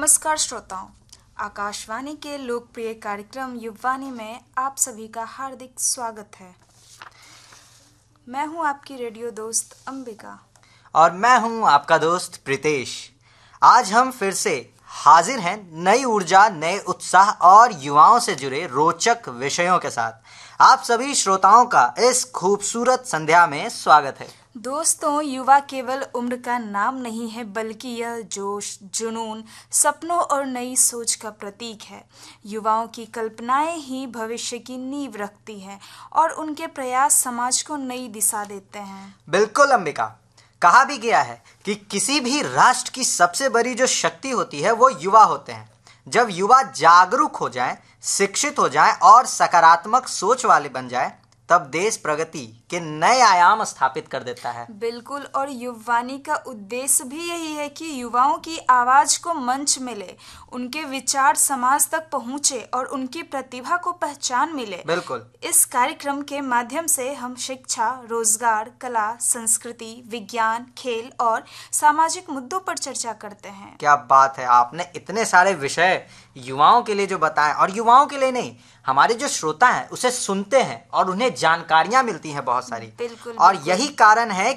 नमस्कार श्रोताओं, आकाशवाणी के लोकप्रिय कार्यक्रम युववाणी में आप सभी का हार्दिक स्वागत है। मैं हूं आपकी रेडियो दोस्त अंबिका और मैं हूं आपका दोस्त प्रीतेश। आज हम फिर से हाजिर हैं नई ऊर्जा, नए उत्साह और युवाओं से जुड़े रोचक विषयों के साथ। आप सभी श्रोताओं का इस खूबसूरत संध्या में स्वागत है। दोस्तों, युवा केवल उम्र का नाम नहीं है, बल्कि यह जोश, जुनून, सपनों और नई सोच का प्रतीक है। युवाओं की कल्पनाएं ही भविष्य की नींव रखती हैं और उनके प्रयास समाज को नई दिशा देते हैं। बिल्कुल अंबिका, कहा भी गया है कि किसी भी राष्ट्र की सबसे बड़ी जो शक्ति होती है वो युवा होते हैं। जब युवा जागरूक हो जाए, शिक्षित हो जाए और सकारात्मक सोच वाले बन जाए, तब देश प्रगति के नए आयाम स्थापित कर देता है। बिल्कुल, और युववाणी का उद्देश्य भी यही है कि युवाओं की आवाज को मंच मिले, उनके विचार समाज तक पहुंचे और उनकी प्रतिभा को पहचान मिले। बिल्कुल। इस कार्यक्रम के माध्यम से हम शिक्षा, रोजगार, कला, संस्कृति, विज्ञान, खेल और सामाजिक मुद्दों पर चर्चा करते हैं। क्या बात है, आपने इतने सारे विषय युवाओं के लिए जो बताए, और युवाओं के लिए नहीं, हमारे जो श्रोता हैं उसे सुनते हैं और उन्हें जानकारियां मिलती हैं बहुत सारी। बिल्कुल, और बिल्कुल। यही कारण है